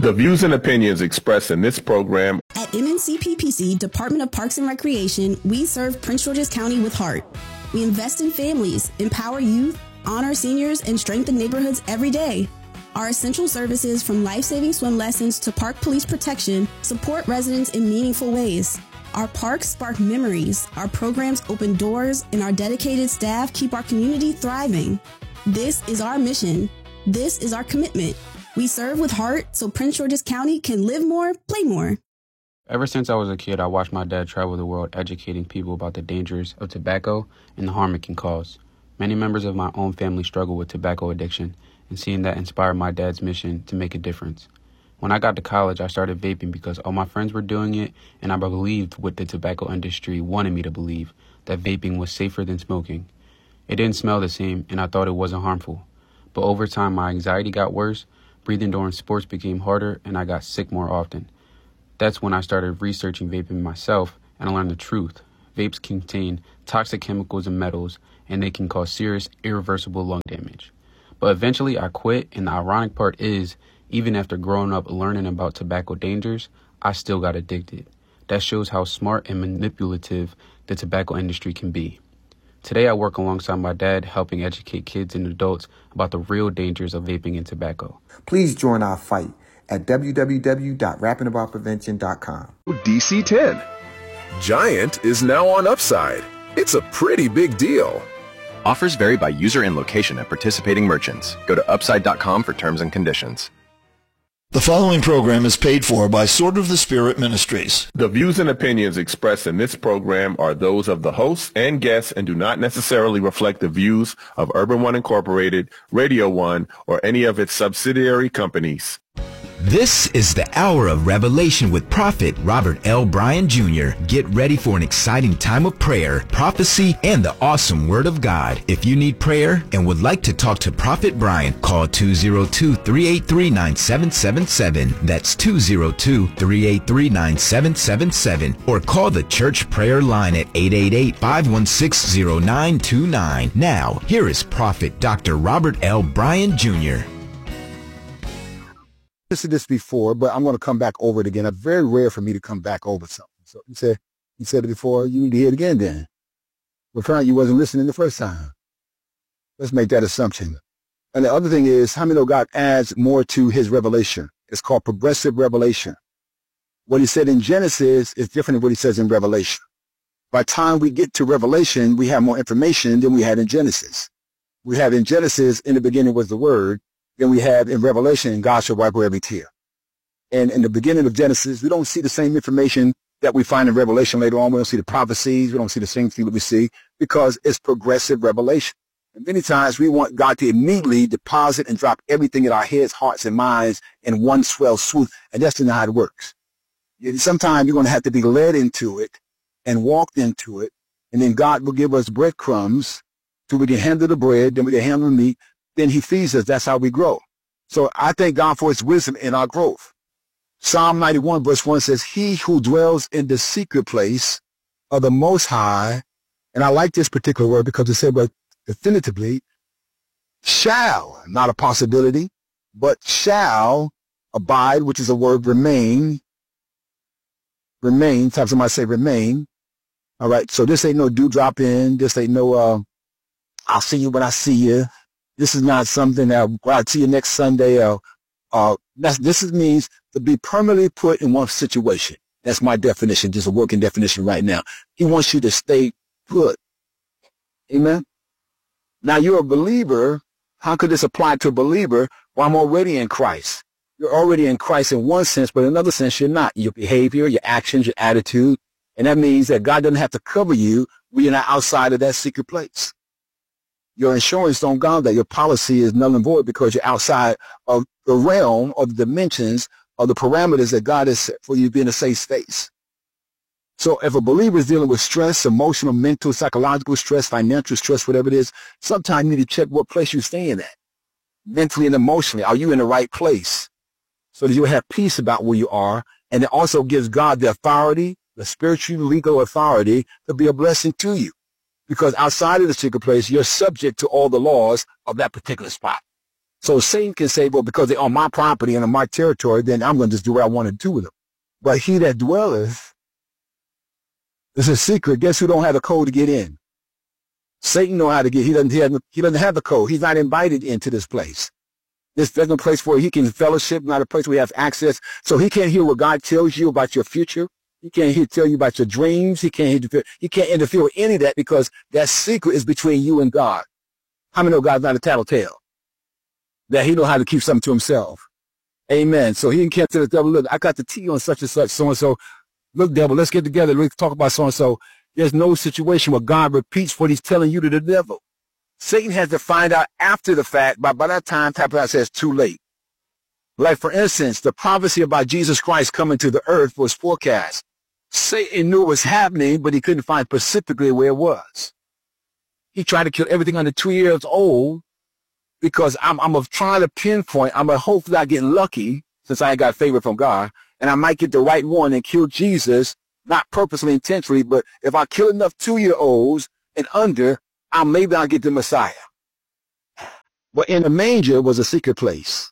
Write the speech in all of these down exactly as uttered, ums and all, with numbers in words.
The views and opinions expressed in this program. At M N C P P C, Department of Parks and Recreation, we serve Prince George's County with heart. We invest in families, empower youth, honor seniors, and strengthen neighborhoods every day. Our essential services, from life-saving swim lessons to park police protection, support residents in meaningful ways. Our parks spark memories, our programs open doors, and our dedicated staff keep our community thriving. This is our mission. This is our commitment. We serve with heart so Prince George's County can live more, play more. Ever since I was a kid, I watched my dad travel the world educating people about the dangers of tobacco and the harm it can cause. Many members of my own family struggle with tobacco addiction, and seeing that inspired my dad's mission to make a difference. When I got to college, I started vaping because all my friends were doing it, and I believed what the tobacco industry wanted me to believe, that vaping was safer than smoking. It didn't smell the same, and I thought it wasn't harmful. But over time, my anxiety got worse, breathing during sports became harder, and I got sick more often. That's when I started researching vaping myself, and I learned the truth. Vapes contain toxic chemicals and metals, and they can cause serious, irreversible lung damage. But eventually I quit, and the ironic part is, even after growing up learning about tobacco dangers, I still got addicted. That shows how smart and manipulative the tobacco industry can be. Today I work alongside my dad, helping educate kids and adults about the real dangers of vaping and tobacco. Please join our fight at w w w dot rapping about prevention dot com. D C ten. Giant is now on Upside. It's a pretty big deal. Offers vary by user and location at participating merchants. Go to upside dot com for terms and conditions. The following program is paid for by Sword of the Spirit Ministries. The views and opinions expressed in this program are those of the hosts and guests and do not necessarily reflect the views of Urban One Incorporated, Radio One, or any of its subsidiary companies. This is the Hour of Revelation with Prophet Robert L. Bryan Junior Get ready for an exciting time of prayer, prophecy, and the awesome Word of God. If you need prayer and would like to talk to Prophet Bryan, call two oh two, three eight three, nine seven seven seven. That's two oh two, three eight three, nine seven seven seven. Or call the church prayer line at eight eight eight, five one six, oh nine two nine. Now, here is Prophet Doctor Robert L. Bryan Junior Listened to this before, but I'm going to come back over it again. It's very rare for me to come back over something. So you said, you said it before, you need to hear it again then. Well, apparently you wasn't listening the first time. Let's make that assumption. And the other thing is, how many know God adds more to his revelation? It's called progressive revelation. What he said in Genesis is different than what he says in Revelation. By the time we get to Revelation, we have more information than we had in Genesis. We have in Genesis, in the beginning was the Word. Then we have in Revelation, God shall wipe away every tear. And in the beginning of Genesis, we don't see the same information that we find in Revelation later on. We don't see the prophecies. We don't see the same thing that we see because it's progressive revelation. And many times we want God to immediately deposit and drop everything in our heads, hearts, and minds in one swell swoop. And that's not how it works. Sometimes you're going to have to be led into it and walked into it. And then God will give us breadcrumbs so we can handle the bread, then we can handle the meat. Then he feeds us. That's how we grow. So I thank God for his wisdom in our growth. Psalm ninety-one verse one says, he who dwells in the secret place of the Most High, and I like this particular word because it said, but definitively, shall, not a possibility, but shall abide, which is a word remain, remain, time somebody say remain. All right. So this ain't no dewdrop in. This ain't no, uh, I'll see you when I see you. This is not something that I'll see you next Sunday. Uh, uh, that's, this is, means to be permanently put in one situation. That's my definition, just a working definition right now. He wants you to stay put. Amen. Now you're a believer. How could this apply to a believer? Well, I'm already in Christ. You're already in Christ in one sense, but in another sense, you're not. Your behavior, your actions, your attitude. And that means that God doesn't have to cover you when you're not outside of that secret place. Your insurance don't guard that. Your policy is null and void because you're outside of the realm or the dimensions of the parameters that God has set for you to be in a safe space. So if a believer is dealing with stress, emotional, mental, psychological stress, financial stress, whatever it is, sometimes you need to check what place you're staying at. Mentally and emotionally, are you in the right place? So that you have peace about where you are. And it also gives God the authority, the spiritual, legal authority to be a blessing to you. Because outside of the secret place, you're subject to all the laws of that particular spot. So Satan can say, well, because they're on my property and on my territory, then I'm going to just do what I want to do with them. But he that dwelleth, it's a secret. Guess who don't have the code to get in? Satan know how to get. He doesn't. He doesn't, he doesn't have the code. He's not invited into this place. This there's no place where he can fellowship. Not a place where he has access. So he can't hear what God tells you about your future. He can't hear, tell you about your dreams. He can't interfere. He can't interfere with any of that because that secret is between you and God. How many know God's not a tattletale? That he know how to keep something to himself. Amen. So he can't tell the devil, look, I got the tea on such and such, so and so. Look, devil, let's get together. Let's talk about so and so. There's no situation where God repeats what he's telling you to the devil. Satan has to find out after the fact, but by that time, Tabernacle says too late. Like, for instance, the prophecy about Jesus Christ coming to the earth was forecast. Satan knew it was happening, but he couldn't find specifically where it was. He tried to kill everything under two years old because I'm, I'm trying to pinpoint. I'm a hopefully I get lucky since I ain't got favor from God, and I might get the right one and kill Jesus, not purposely, intentionally, but if I kill enough two-year-olds and under, I'll, maybe I'll get the Messiah. But in the manger was a secret place.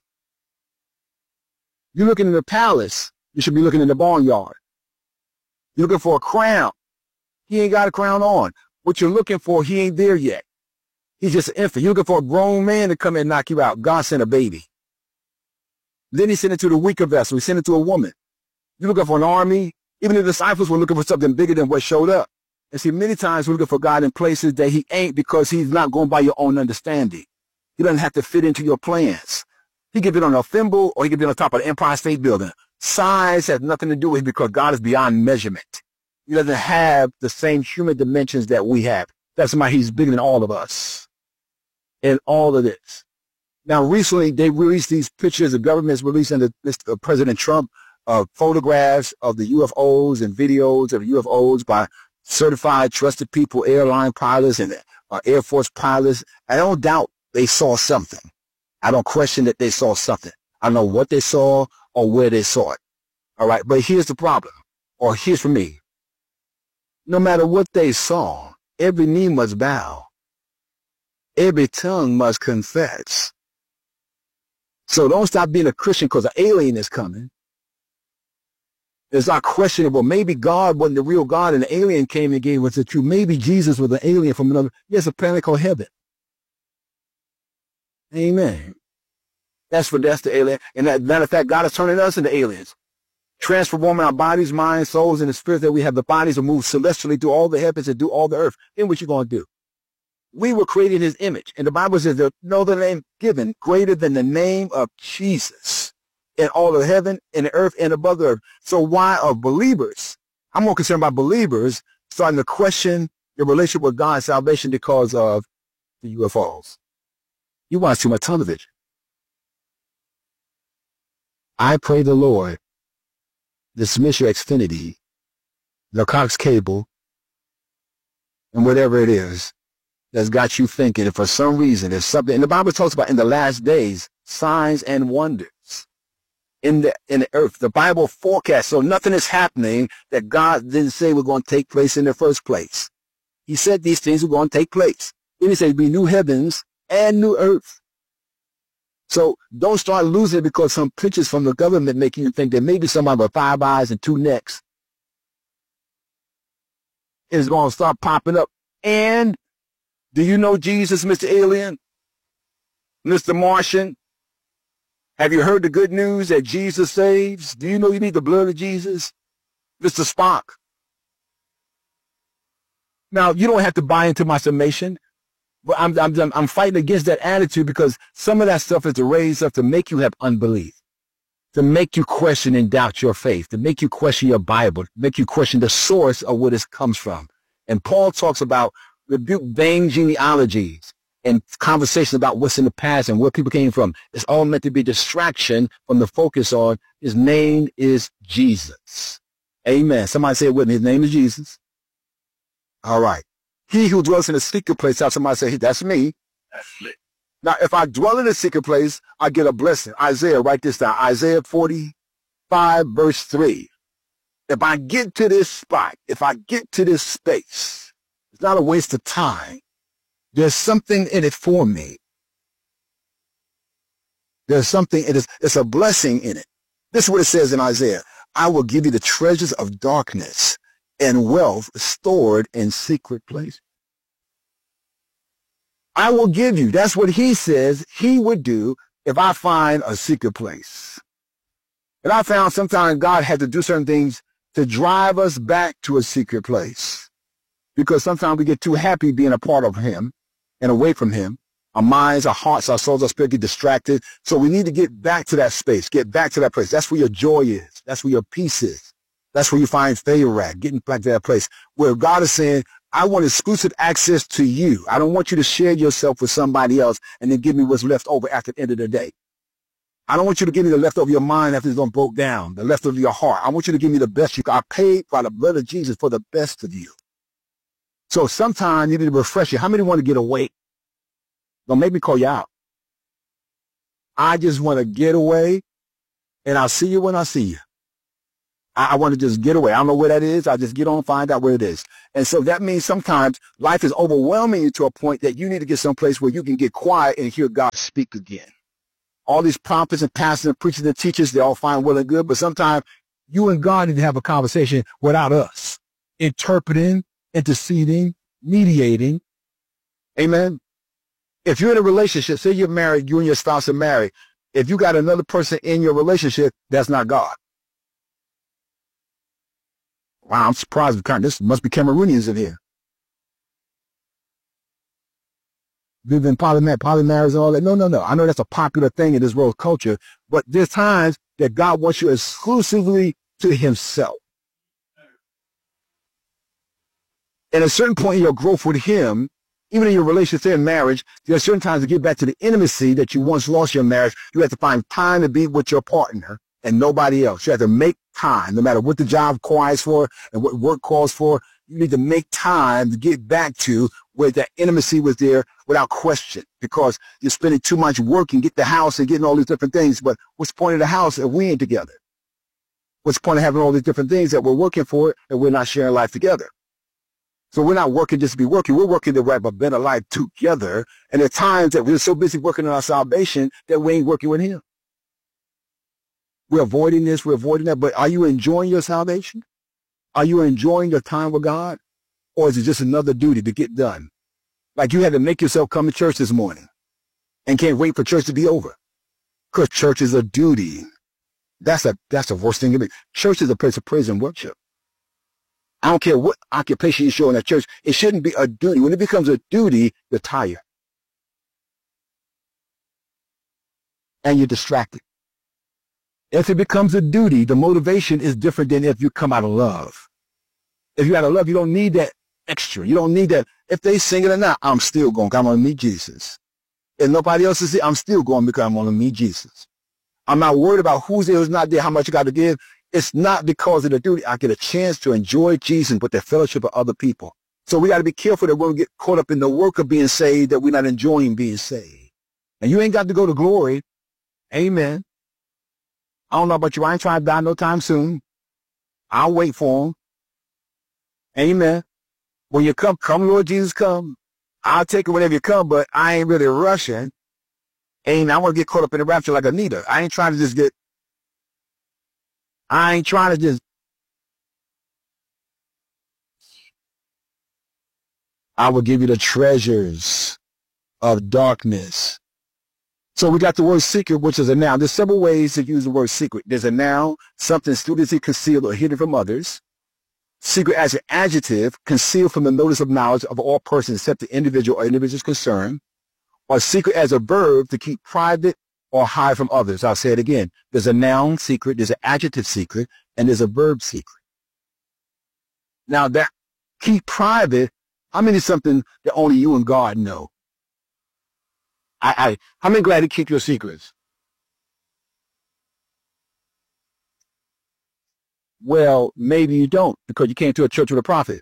You're looking in the palace, you should be looking in the barnyard. You're looking for a crown. He ain't got a crown on. What you're looking for, he ain't there yet. He's just an infant. You're looking for a grown man to come and knock you out. God sent a baby. Then he sent it to the weaker vessel. He sent it to a woman. You're looking for an army. Even the disciples were looking for something bigger than what showed up. And see, many times we're looking for God in places that he ain't because he's not going by your own understanding. He doesn't have to fit into your plans. He could be on a thimble or he could be on the top of the Empire State Building. Size has nothing to do with it because God is beyond measurement. He doesn't have the same human dimensions that we have. That's why he's bigger than all of us. And all of this. Now, recently, they released these pictures. The government's releasing the, this, uh, President Trump uh, photographs of the U F Os and videos of U F Os by certified, trusted people, airline pilots and uh, Air Force pilots. I don't doubt they saw something. I don't question that they saw something. I know what they saw or where they saw it. All right. But here's the problem, or here's for me. No matter what they saw, every knee must bow. Every tongue must confess. So don't stop being a Christian because an alien is coming. It's not questionable. Maybe God wasn't the real God and the alien came and gave us the truth. Maybe Jesus was an alien from another. Yes, a planet called heaven. Amen. That's for that's the alien. And that matter of fact, God is turning us into aliens. Transforming our bodies, minds, souls, and the spirit that we have. The bodies will move celestially through all the heavens and do all the earth. Then what you going to do? We were created in his image. And the Bible says there's no other name given greater than the name of Jesus in all of heaven and the earth and above the earth. So why are believers, I'm more concerned about believers starting to question your relationship with God's salvation because of the U F Os. You watch too much television. I pray the Lord dismiss your Xfinity, the Cox cable, and whatever it is that's got you thinking. And for some reason, there's something, and the Bible talks about in the last days, signs and wonders in the in the earth. The Bible forecasts, so nothing is happening that God didn't say were going to take place in the first place. He said these things were going to take place. Then he said it'd be new heavens and new earth. So don't start losing it because some pictures from the government making you think that maybe somebody with five eyes and two necks is going to start popping up. And do you know Jesus, Mister Alien? Mister Martian? Have you heard the good news that Jesus saves? Do you know you need the blood of Jesus? Mister Spock? Now, you don't have to buy into my summation. But I'm, I'm, I'm fighting against that attitude because some of that stuff is to raise up to make you have unbelief, to make you question and doubt your faith, to make you question your Bible, to make you question the source of where this comes from. And Paul talks about rebuke vain genealogies and conversations about what's in the past and where people came from. It's all meant to be distraction from the focus on his name is Jesus. Amen. Somebody say it with me. His name is Jesus. All right. He who dwells in a secret place, have somebody say, that's me. That's me. Now, if I dwell in a secret place, I get a blessing. Isaiah, write this down. Isaiah forty-five, verse three. If I get to this spot, if I get to this space, it's not a waste of time. There's something in it for me. There's something, it is, it's a blessing in it. This is what it says in Isaiah. I will give you the treasures of darkness and wealth stored in secret places. I will give you. That's what he says he would do if I find a secret place. And I found sometimes God had to do certain things to drive us back to a secret place. Because sometimes we get too happy being a part of him and away from him. Our minds, our hearts, our souls, our spirit get distracted. So we need to get back to that space, get back to that place. That's where your joy is. That's where your peace is. That's where you find favor at, getting back to that place where God is saying, I want exclusive access to you. I don't want you to share yourself with somebody else and then give me what's left over after the end of the day. I don't want you to give me the left of your mind after it's done broke down, the left of your heart. I want you to give me the best you can. I paid by the blood of Jesus for the best of you. So sometimes you need to refresh you. How many want to get away? Don't make me call you out. I just want to get away, and I'll see you when I see you. I, I want to just get away. I don't know where that is. I'll just get on, find out where it is. And so that means sometimes life is overwhelming you to a point that you need to get someplace where you can get quiet and hear God speak again. All these prophets and pastors and preachers and teachers, they all fine, well and good, but sometimes you and God need to have a conversation without us, interpreting, interceding, mediating. Amen. If you're in a relationship, say you're married, you and your spouse are married. If you got another person in your relationship, that's not God. Wow, I'm surprised. This must be Cameroonians in here. Living polymar, polymarriage and all that. No, no, no. I know that's a popular thing in this world culture, but there's times that God wants you exclusively to himself. At a certain point in your growth with him, even in your relationship and marriage, there are certain times to get back to the intimacy that you once lost in your marriage. You have to find time to be with your partner and nobody else. You have to make time, no matter what the job requires for and what work calls for. You need to make time to get back to where that intimacy was there without question, because you're spending too much work and get the house and getting all these different things. But what's the point of the house if we ain't together? What's the point of having all these different things that we're working for and we're not sharing life together? So we're not working just to be working. We're working to have a better life together. And there are times that we're so busy working on our salvation that we ain't working with him. We're avoiding this, we're avoiding that. But are you enjoying your salvation? Are you enjoying your time with God? Or is it just another duty to get done? Like you had to make yourself come to church this morning and can't wait for church to be over. Because church is a duty. That's a, that's the worst thing to be. Church is a place of praise and worship. I don't care what occupation you show in that church. It shouldn't be a duty. When it becomes a duty, you're tired. And you're distracted. If it becomes a duty, the motivation is different than if you come out of love. If you out of love, you don't need that extra. You don't need that. If they sing it or not, I'm still going because I'm going to meet Jesus. If nobody else is there, I'm still going because I'm going to meet Jesus. I'm not worried about who's there, who's not there, how much you got to give. It's not because of the duty. I get a chance to enjoy Jesus with the fellowship of other people. So we got to be careful that when we get caught up in the work of being saved, that we're not enjoying being saved. And you ain't got to go to glory. Amen. I don't know about you. I ain't trying to die no time soon. I'll wait for him. Amen. When you come, come, Lord Jesus, come. I'll take it whenever you come, but I ain't really rushing. Ain't I want to get caught up in the rapture like Anita. I ain't trying to just get, I ain't trying to just, I will give you the treasures of darkness. So we got the word secret, which is a noun. There's several ways to use the word secret. There's a noun, something studiously concealed or hidden from others. Secret as an adjective, concealed from the notice of knowledge of all persons except the individual or individuals concerned. Or secret as a verb, to keep private or hide from others. I'll say it again. There's a noun secret, there's an adjective secret, and there's a verb secret. Now that keep private, how many something that only you and God know? I, I, how many glad to keep your secrets? Well, maybe you don't, because you came to a church with a prophet.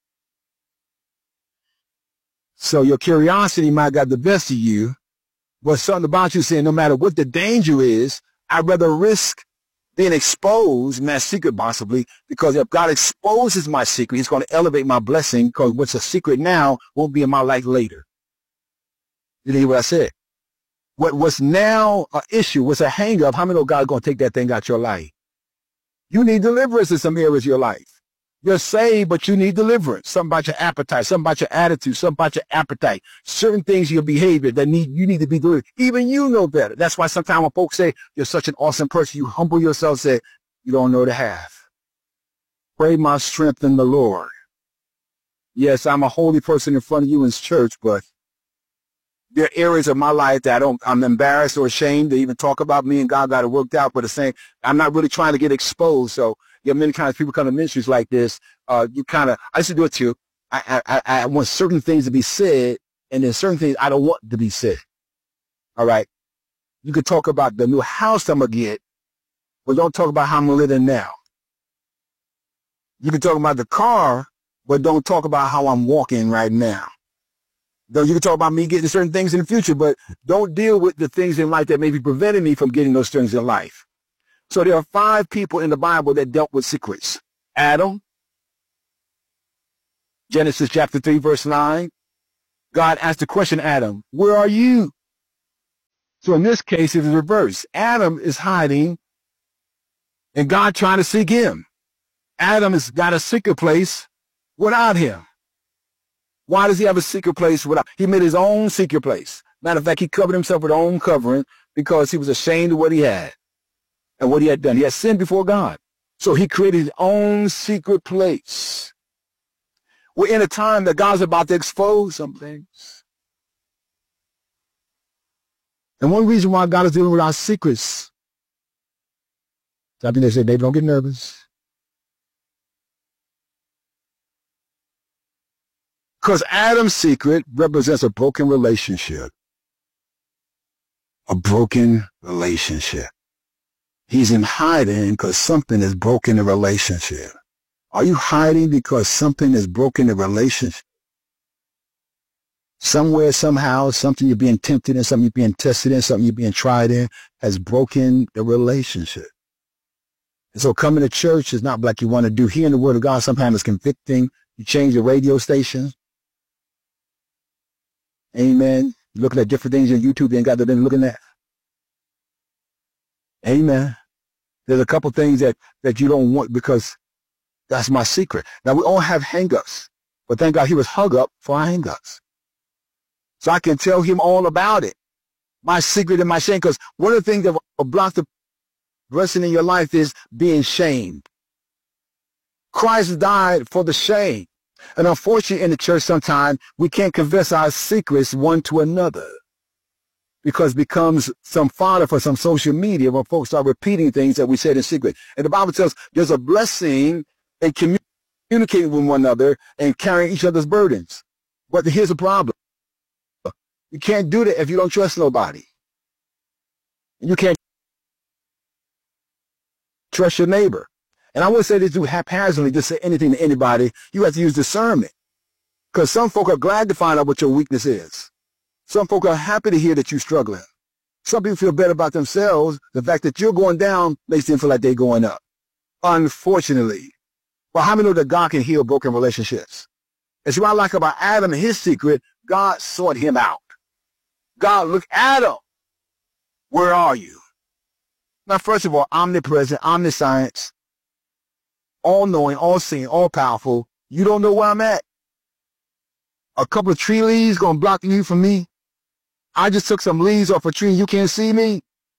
So your curiosity might got the best of you, but something about you saying no matter what the danger is, I'd rather risk being exposed, my secret possibly, because if God exposes my secret, he's going to elevate my blessing, because what's a secret now won't be in my life later. Did you hear what I said? What was now an issue, was a hang up. How many know God's going to take that thing out your life? You need deliverance in some areas of your life. You're saved, but you need deliverance. Something about your appetite, something about your attitude, something about your appetite, certain things in your behavior that need, you need to be delivered. Even you know better. That's why sometimes when folks say, you're such an awesome person, you humble yourself, say, you don't know the half. Pray my strength in the Lord. Yes, I'm a holy person in front of you in church, but there are areas of my life that I don't, I'm embarrassed or ashamed to even talk about. Me and God got it worked out, but the same, I'm not really trying to get exposed. So, yeah, many times people come to ministries like this, uh, you kind of, I used to do it too. I, I, I want certain things to be said, and then certain things I don't want to be said. All right. You could talk about the new house I'm going to get, but don't talk about how I'm living now. You can talk about the car, but don't talk about how I'm walking right now. Though you can talk about me getting certain things in the future, but don't deal with the things in life that may be preventing me from getting those things in life. So there are five people in the Bible that dealt with secrets. Adam, Genesis chapter three, verse nine. God asked the question, Adam, where are you? So in this case, it is reversed. Adam is hiding and God trying to seek him. Adam has got a secret place without him. Why does he have a secret place without? He made his own secret place. Matter of fact, he covered himself with his own covering because he was ashamed of what he had and what he had done. He had sinned before God. So he created his own secret place. We're in a time that God's about to expose some things. And one reason why God is dealing with our secrets, I think they say, David, don't get nervous. Because Adam's secret represents a broken relationship. A broken relationship. He's in hiding because something is broken in the relationship. Are you hiding because something is broken in the relationship? Somewhere, somehow, something you're being tempted in, something you're being tested in, something you're being tried in has broken the relationship. And so coming to church is not like you want to do. Hearing the word of God sometimes is convicting. You change your radio station. Amen. You're looking at different things on YouTube you ain't got to be looking at. Amen. There's a couple things that, that you don't want because that's my secret. Now, we all have hang-ups, but thank God he was hung up for our hang-ups. So I can tell him all about it. My secret and my shame, because one of the things that will block the blessing in your life is being shamed. Christ died for the shame. And unfortunately, in the church sometimes, we can't confess our secrets one to another because it becomes some fodder for some social media when folks start repeating things that we said in secret. And the Bible tells us there's a blessing in communicating with one another and carrying each other's burdens. But here's the problem. You can't do that if you don't trust nobody. You can't trust your neighbor. And I wouldn't say this do haphazardly, just say anything to anybody. You have to use discernment. Because some folk are glad to find out what your weakness is. Some folk are happy to hear that you're struggling. Some people feel better about themselves. The fact that you're going down makes them feel like they're going up. Unfortunately. But how many know that God can heal broken relationships? It's what I like about Adam and his secret. God sought him out. God, look, Adam, where are you? Now, first of all, omnipresent, omniscience, all-knowing, all-seeing, all-powerful. You don't know where I'm at. A couple of tree leaves going to block you from me. I just took some leaves off a tree and you can't see me.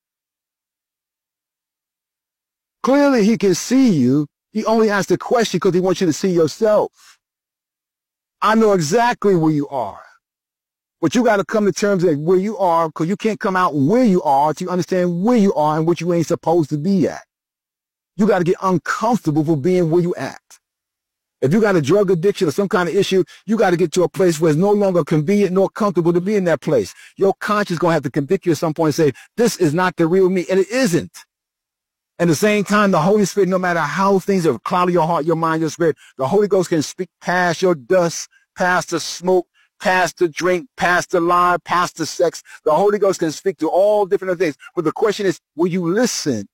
Clearly, he can see you. He only asked the question because he wants you to see yourself. I know exactly where you are. But you got to come to terms with where you are because you can't come out where you are to understand where you are and what you ain't supposed to be at. You got to get uncomfortable for being where you at. If you got a drug addiction or some kind of issue, you got to get to a place where it's no longer convenient nor comfortable to be in that place. Your conscience is going to have to convict you at some point and say, this is not the real me. And it isn't. At the same time, the Holy Spirit, no matter how things have clouded your heart, your mind, your spirit, the Holy Ghost can speak past your dust, past the smoke, past the drink, past the lie, past the sex. The Holy Ghost can speak to all different things. But the question is, will you listen?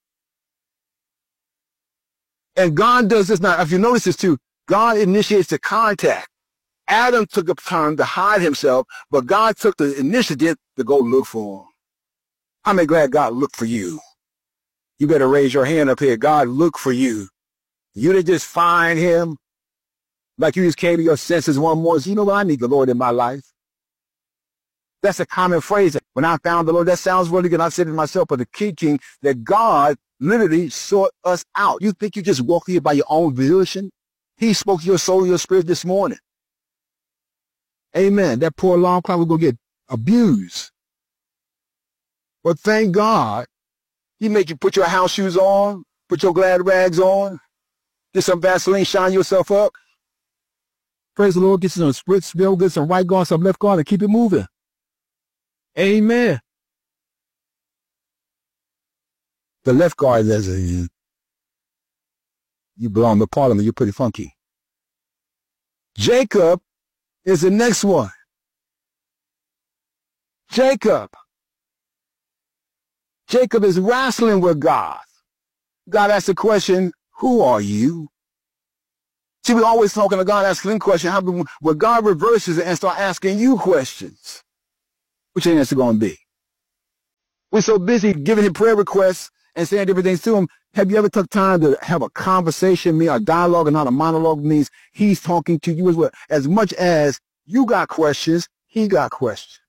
And God does this now. If you notice this too, God initiates the contact. Adam took a turn to hide himself, but God took the initiative to go look for him. How many glad God looked for you? You better raise your hand up here. God looked for you. You didn't just find him like you just came to your senses one morning. You know what? I need the Lord in my life. That's a common phrase. When I found the Lord, that sounds really good. I said to myself, but the teaching that God literally sought us out. You think you just walk here by your own volition? He spoke to your soul and your spirit this morning. Amen. That poor alarm clock was going to get abused. But thank God, he made you put your house shoes on, put your glad rags on, get some Vaseline, shine yourself up. Praise the Lord, get some spritz, get some right guard, some left guard, and keep it moving. Amen. The left guard says, you belong to Parliament, you're pretty funky. Jacob is the next one. Jacob. Jacob is wrestling with God. God asked the question, who are you? See, we're always talking to God, asking him questions. How when God reverses it and start asking you questions, which your answer going to be? We're so busy giving him prayer requests and saying different things to him. Have you ever took time to have a conversation, me, a dialogue, and not a monologue? Means he's talking to you as well. As much as you got questions, he got questions.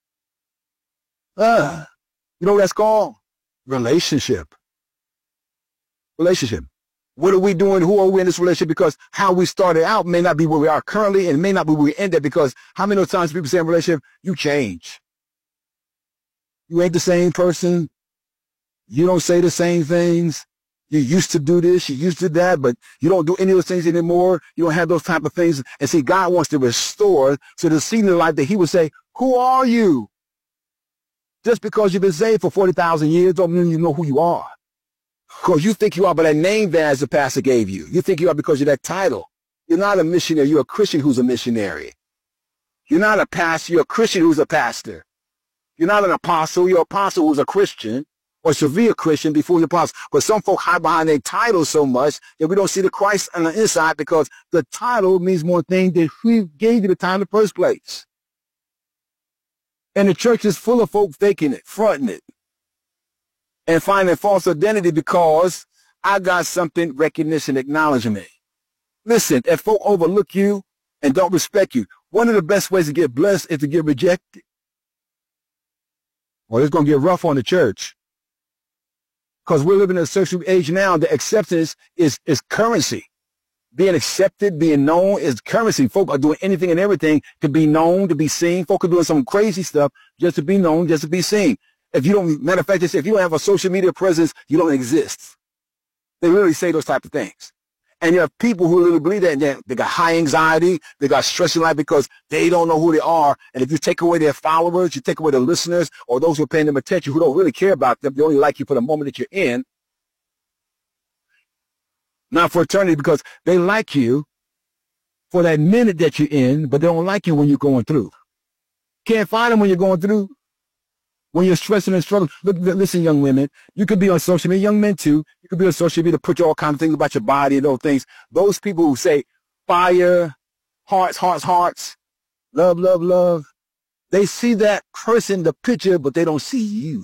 Uh, you know what that's called? Relationship. Relationship. What are we doing? Who are we in this relationship? Because how we started out may not be where we are currently and may not be where we ended, because how many times people say in a relationship, you change. You ain't the same person. You don't say the same things. You used to do this, you used to do that, but you don't do any of those things anymore. You don't have those type of things. And see, God wants to restore to the season of life that he would say, who are you? Just because you've been saved for forty thousand years don't mean you know who you are. Because you think you are by that name badge the pastor gave you. You think you are because of that title. You're not a missionary. You're a Christian who's a missionary. You're not a pastor. You're a Christian who's a pastor. You're not an apostle. You're an apostle who's a Christian, or severe Christian before the apostle. But some folk hide behind their title so much that we don't see the Christ on the inside, because the title means more things than who gave you the title in the first place. And the church is full of folk faking it, fronting it, and finding false identity because I got something, recognition, acknowledgement. Listen, if folk overlook you and don't respect you, one of the best ways to get blessed is to get rejected. Well, it's going to get rough on the church, because we're living in a social age now. The acceptance is, is currency. Being accepted, being known is currency. Folk are doing anything and everything to be known, to be seen. Folk are doing some crazy stuff just to be known, just to be seen. If you don't, matter of fact, if you don't have a social media presence, you don't exist. They really say those type of things. And you have people who really believe that, and they got high anxiety, they got stress in life because they don't know who they are. And if you take away their followers, you take away the listeners, or those who are paying them attention, who don't really care about them, they only like you for the moment that you're in, not for eternity, because they like you for that minute that you're in, but they don't like you when you're going through. Can't find them when you're going through. When you're stressing and struggling. Look, listen, young women, you could be on social media, young men too. You could be on social media to put all kinds of things about your body and those things. Those people who say fire, hearts, hearts, hearts, love, love, love, they see that person, the picture, but they don't see you.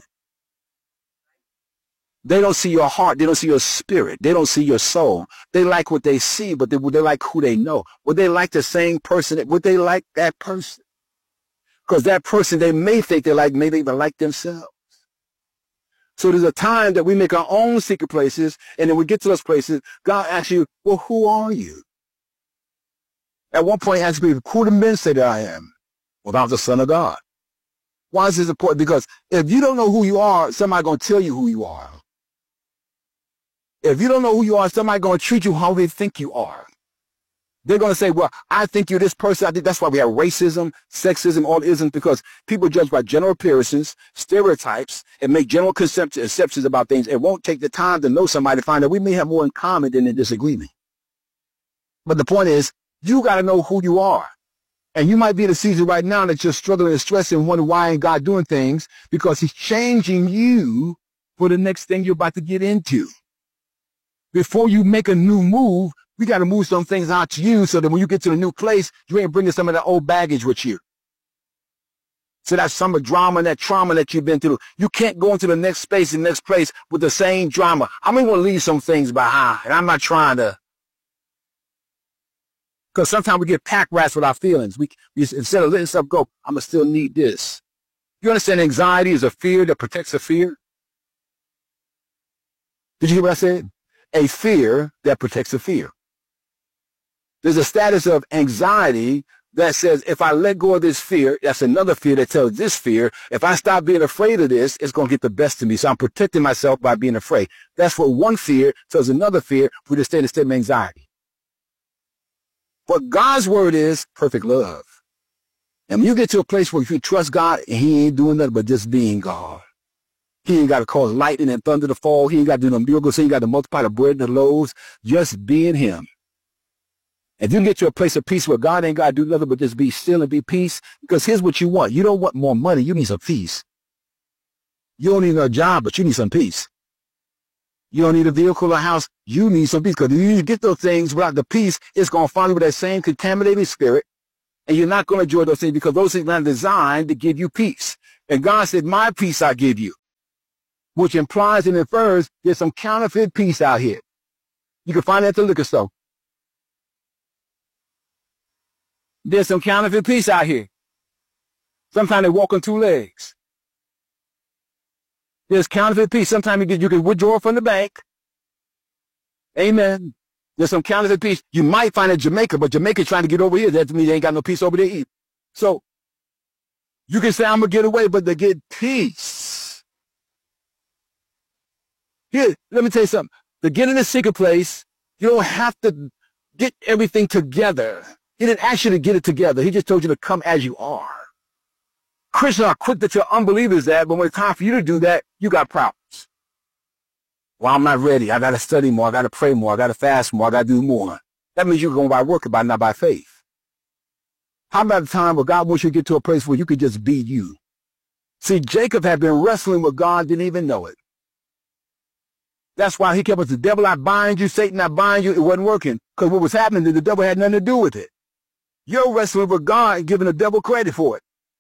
They don't see your heart. They don't see your spirit. They don't see your soul. They like what they see, but they, they like who they know. Would they like the same person? Would they like that person? Because that person, they may think they like, maybe even like themselves. So there's a time that we make our own secret places, and then we get to those places, God asks you, well, who are you? At one point, he asked me, who do men say that I am? Well, I'm the Son of God. Why is this important? Because if you don't know who you are, somebody's going to tell you who you are. If you don't know who you are, somebody's going to treat you how they think you are. They're going to say, well, I think you're this person. I think that's why we have racism, sexism, all isms, because people judge by general appearances, stereotypes, and make general conceptions about things. It won't take the time to know somebody to find out we may have more in common than in disagreement. But the point is, you got to know who you are. And you might be in a season right now that you're struggling and stressing and wondering why ain't God doing things, because he's changing you for the next thing you're about to get into. Before you make a new move, we got to move some things out to you so that when you get to the new place, you ain't bringing some of that old baggage with you. So that summer drama and that trauma that you've been through, you can't go into the next space and next place with the same drama. I'm going to leave some things behind, and I'm not trying to, because sometimes we get pack rats with our feelings. We, we instead of letting stuff go, I'm going to still need this. You understand anxiety is a fear that protects a fear? Did you hear what I said? A fear that protects a fear. There's a status of anxiety that says, if I let go of this fear, that's another fear that tells this fear, if I stop being afraid of this, it's going to get the best of me. So I'm protecting myself by being afraid. That's what one fear tells another fear for the state of state of anxiety. But God's word is perfect love. And when you get to a place where you trust God, and he ain't doing nothing but just being God. He ain't got to cause lightning and thunder to fall. He ain't got to do no miracles. He ain't got to multiply the bread and the loaves. Just being him. If you get to a place of peace where God ain't got to do nothing but just be still and be peace, because here's what you want. You don't want more money. You need some peace. You don't need a job, but you need some peace. You don't need a vehicle or a house. You need some peace. Because if you get those things without the peace, it's going to follow you with that same contaminating spirit. And you're not going to enjoy those things because those things are not designed to give you peace. And God said, my peace I give you, which implies and infers there's some counterfeit peace out here. You can find that at the liquor store. There's some counterfeit peace out here. Sometimes they walk on two legs. There's counterfeit peace. Sometimes you can, you can withdraw from the bank. Amen. There's some counterfeit peace. You might find it in Jamaica, but Jamaica's trying to get over here. That means they ain't got no peace over there either. So you can say, I'm going to get away, but to get peace. Here, let me tell you something. To get in the secret place, you don't have to get everything together. He didn't ask you to get it together. He just told you to come as you are. Christians are quick to tell unbelievers that, but when it's time for you to do that, you got problems. Well, I'm not ready. I got to study more. I got to pray more. I got to fast more. I got to do more. That means you're going by work, but not by faith. How about the time where God wants you to get to a place where you could just be you? See, Jacob had been wrestling with God, didn't even know it. That's why he kept us, the devil I bind you, Satan I bind you. It wasn't working because what was happening, the devil had nothing to do with it. You're wrestling with God and giving the devil credit for it.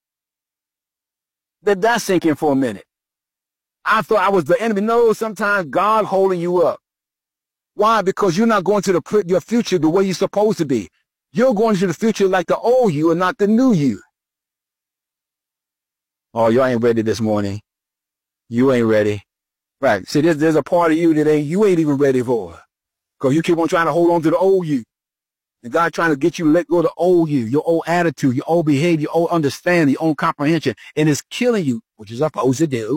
Let that sink in for a minute. I thought I was the enemy. No, sometimes God holding you up. Why? Because you're not going to the, your future the way you're supposed to be. You're going to the future like the old you and not the new you. Oh, y'all ain't ready this morning. You ain't ready. Right. See, there's, there's a part of you that ain't, you ain't even ready for. Because you keep on trying to hold on to the old you. And God trying to get you to let go of the old you, your old attitude, your old behavior, your old understanding, your own comprehension. And it's killing you, which is supposed to do.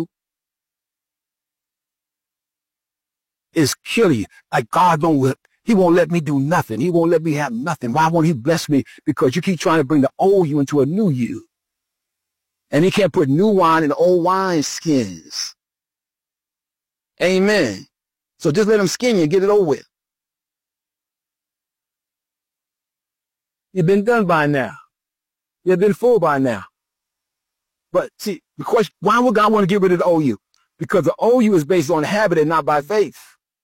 It's killing you. Like God don't let, he won't let me do nothing. He won't let me have nothing. Why won't he bless me? Because you keep trying to bring the old you into a new you. And he can't put new wine in old wine skins. Amen. So just let him skin you and get it over with. You've been done by now. You've been full by now. But see, the question, why would God want to get rid of the old you? Because the old you is based on habit and not by faith.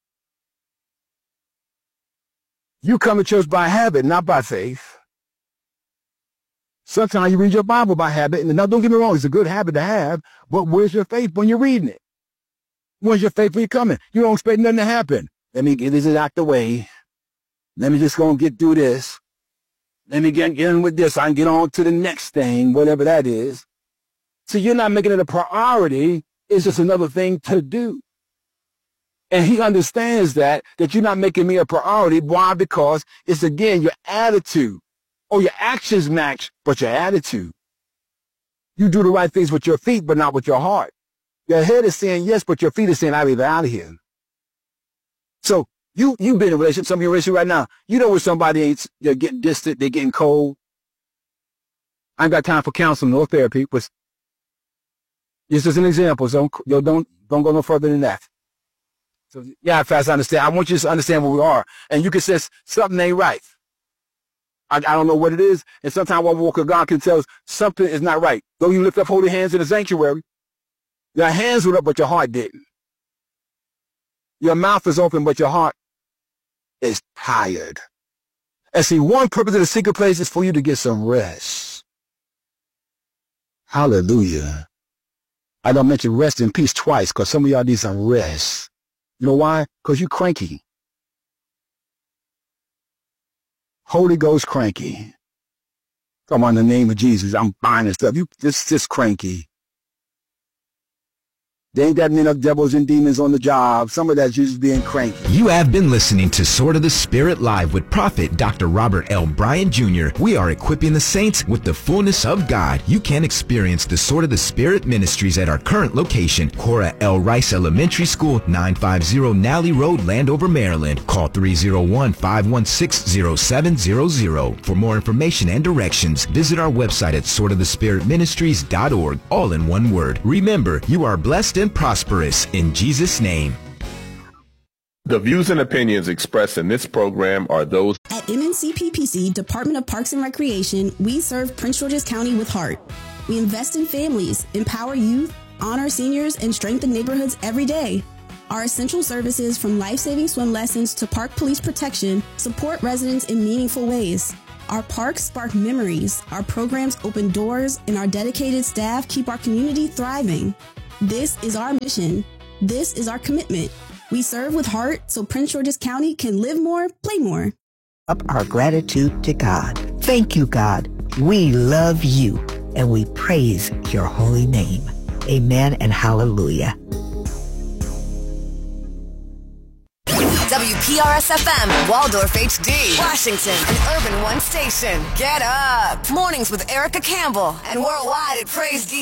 You come to church by habit, not by faith. Sometimes you read your Bible by habit. And now, don't get me wrong, it's a good habit to have, but where's your faith when you're reading it? Where's your faith when you're coming? You don't expect nothing to happen. Let me get this out the way. Let me just go and get through this. Let me get, get in with this. I can get on to the next thing, whatever that is. So you're not making it a priority. It's just another thing to do. And he understands that, that you're not making me a priority. Why? Because it's, again, your attitude. Or your actions match, but your attitude. You do the right things with your feet, but not with your heart. Your head is saying yes, but your feet are saying, I'll be out of here. So you, you've been in a relationship, some of your relationship right now. You know where somebody ain't, they're getting distant, they're getting cold. I ain't got time for counseling or therapy, but this is an example. So don't, don't, don't go no further than that. So yeah, fast I understand. I want you to understand where we are. And you can say something ain't right. I, I don't know what it is. And sometimes one walk of God can tell us something is not right. Though you lift up holy hands in the sanctuary, your hands were up, but your heart didn't. Your mouth is open, but your heart is tired. And see, one purpose of the secret place is for you to get some rest. Hallelujah. I don't mention rest in peace twice because some of y'all need some rest. You know why? Because you're cranky. Holy Ghost cranky. Come on, in the name of Jesus, I'm binding stuff. You just, just cranky. There ain't that many devils and demons on the job. Some of that's just being cranky. You have been listening to Sword of the Spirit Live with Prophet Doctor Robert L. Bryant Junior We are equipping the saints with the fullness of God. You can experience the Sword of the Spirit ministries at our current location, Cora L. Rice Elementary School, nine fifty Nally Road, Landover, Maryland. Call three oh one, five one six, oh seven zero zero. For more information and directions, visit our website at sword of the spirit ministries dot org, all in one word. Remember, you are blessed and prosperous in Jesus' name. The views and opinions expressed in this program are those at M N C P P C Department of Parks and Recreation. We serve Prince George's County with heart. We invest in families, empower youth, honor seniors, and strengthen neighborhoods every day. Our essential services, from life-saving swim lessons to park police protection, support residents in meaningful ways. Our parks spark memories, our programs open doors, and our dedicated staff keep our community thriving. This is our mission. This is our commitment. We serve with heart so Prince George's County can live more, play more. Up our gratitude to God. Thank you, God. We love you and we praise your holy name. Amen and hallelujah. W P R S F M, Waldorf H D, Washington, an Urban One station. Get up. Mornings with Erica Campbell and worldwide at praise D